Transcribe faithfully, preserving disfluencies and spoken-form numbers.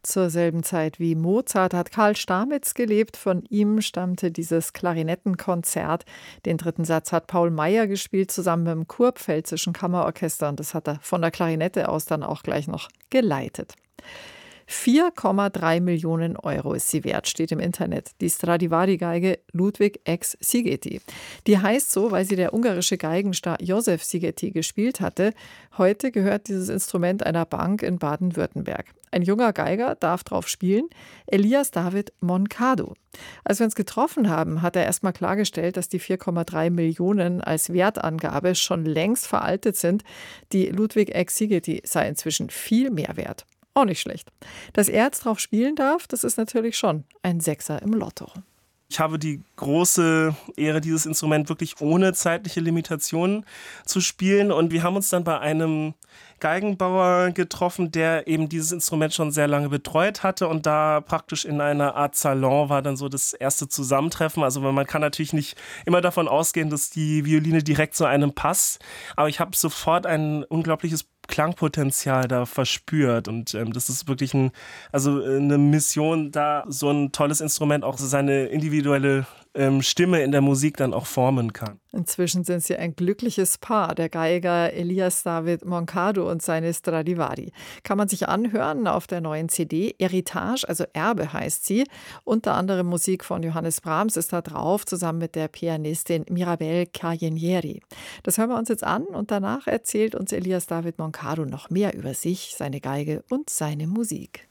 Zur selben Zeit wie Mozart hat Karl Stamitz gelebt. Von ihm stammte dieses Klarinettenkonzert. Den dritten Satz hat Paul Meyer gespielt, zusammen mit dem Kurpfälzischen Kammerorchester. Und das hat er von der Klarinette aus dann auch gleich noch geleitet. vier Komma drei Millionen Euro ist sie wert, steht im Internet. Die Stradivari-Geige Ludwig ex Szigeti. Die heißt so, weil sie der ungarische Geigenstar Josef Szigeti gespielt hatte. Heute gehört dieses Instrument einer Bank in Baden-Württemberg. Ein junger Geiger darf drauf spielen, Elias David Moncado. Als wir uns getroffen haben, hat er erstmal klargestellt, dass die vier Komma drei Millionen als Wertangabe schon längst veraltet sind. Die Ludwig ex Szigeti sei inzwischen viel mehr wert. Auch nicht schlecht. Dass er jetzt drauf spielen darf, das ist natürlich schon ein Sechser im Lotto. Ich habe die große Ehre, dieses Instrument wirklich ohne zeitliche Limitationen zu spielen. Und wir haben uns dann bei einem Geigenbauer getroffen, der eben dieses Instrument schon sehr lange betreut hatte. Und da praktisch in einer Art Salon war dann so das erste Zusammentreffen. Also man kann natürlich nicht immer davon ausgehen, dass die Violine direkt zu einem passt. Aber ich habe sofort ein unglaubliches Klangpotenzial da verspürt und ähm, das ist wirklich ein, also eine Mission, da so ein tolles Instrument auch seine individuelle ähm, Stimme in der Musik dann auch formen kann. Inzwischen sind sie ein glückliches Paar, der Geiger Elias David Moncado und seine Stradivari. Kann man sich anhören auf der neuen C D. Heritage, also Erbe heißt sie. Unter anderem Musik von Johannes Brahms ist da drauf, zusammen mit der Pianistin Mirabel Carnieri. Das hören wir uns jetzt an und danach erzählt uns Elias David Moncado noch mehr über sich, seine Geige und seine Musik.